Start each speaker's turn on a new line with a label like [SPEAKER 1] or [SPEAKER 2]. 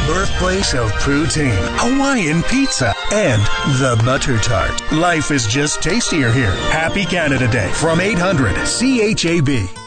[SPEAKER 1] birthplace of poutine, Hawaiian pizza, and the butter tart. Life is just tastier here. Happy Canada Day from 800 CHAB.